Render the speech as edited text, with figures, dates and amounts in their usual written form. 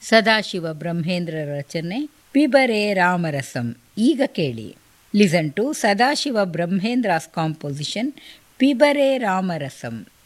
ಸದಾಶಿವ ಬ್ರಹ್ಮೇಂದ್ರ ರಚನೆ ಪಿಬರೆ ರಾಮರಸಂ. ಈಗ ಕೇಳಿ. Listen to Sadashiva ಬ್ರಹ್ಮೇಂದ್ರಾಸ್ composition ಪಿಬರೆ ರಾಮರಸಂ.